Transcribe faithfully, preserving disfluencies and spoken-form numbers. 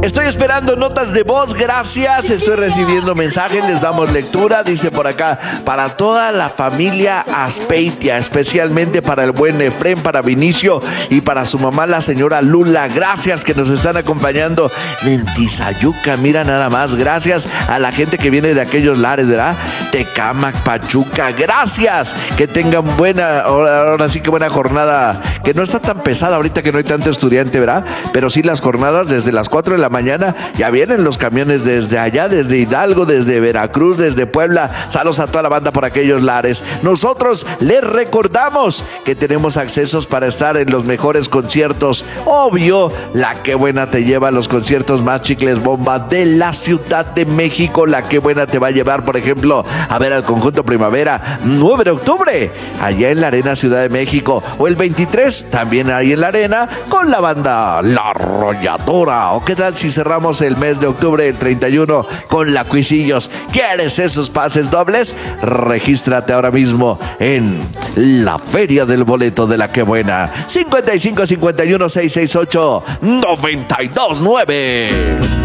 Estoy esperando notas de voz, gracias. Estoy recibiendo mensajes, les damos lectura. Dice por acá, para toda la familia Aspeitia, especialmente para el buen Efrén, para Vinicio y para su mamá, la señora Lula. Gracias que nos están acompañando en Tizayuca, mira nada más. Gracias a la gente que viene de aquellos lares, ¿verdad? Tecámac, Pachuca, gracias. Que tengan buena, ahora, ahora sí que buena jornada, que no está tan pesada ahorita que no hay tanto estudiante, ¿verdad? Pero sí las jornadas desde las cuatro de la mañana, ya vienen los camiones desde allá, desde Hidalgo, desde Veracruz, desde Puebla. Saludos a toda la banda por aquellos lares. Nosotros les recordamos que tenemos accesos para estar en los mejores conciertos. Obvio, la Que Buena te lleva a los conciertos más chicles bomba de la Ciudad de México. La Que Buena te va a llevar, por ejemplo, a ver al Conjunto Primavera, nueve de octubre, allá en la Arena Ciudad de México. O el veintitrés, también ahí en la Arena, con la banda La Arrolladora. ¿O qué tal si cerramos el mes de octubre, el treinta y uno, con la Cuisillos? ¿Quieres esos pases dobles? Regístrate ahora mismo en la Feria del Boleto de La Que Buena. cincuenta y cinco cincuenta y uno seiscientos sesenta y ocho noventa y dos nueve.